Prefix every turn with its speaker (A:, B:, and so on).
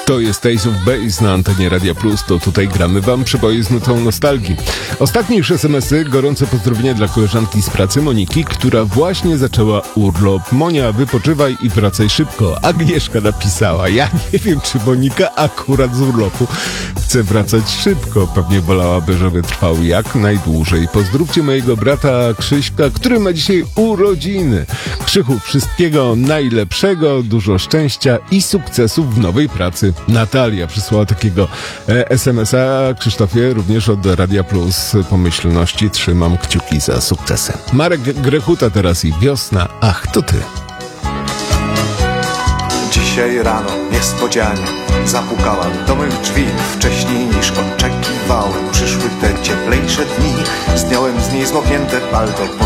A: To jest Ace of Base na antenie Radia Plus, to tutaj gramy wam przeboje z nutą nostalgii. Ostatnie już SMS-y, gorące pozdrowienia dla koleżanki z pracy Moniki, która właśnie zaczęła urlop. Monia, wypoczywaj i wracaj szybko. Agnieszka napisała, ja nie wiem, czy Monika akurat z urlopu chce wracać szybko. Pewnie wolałaby, żeby trwał jak najdłużej. Pozdrówcie mojego brata Krzyśka, który ma dzisiaj urodziny. Krzychu, wszystkiego najlepszego, dużo szczęścia i sukcesów w nowej pracy. Natalia przysłała takiego SMS-a. Krzysztofie, również od Radia Plus pomyślności. Trzymam kciuki za sukcesem. Marek Grechuta teraz i wiosna. Ach, to ty.
B: Dzisiaj rano niespodzianie zapukałem do mych drzwi. Wcześniej niż oczekiwałem przyszły te cieplejsze dni. Zdjąłem z niej zmoknięte palto.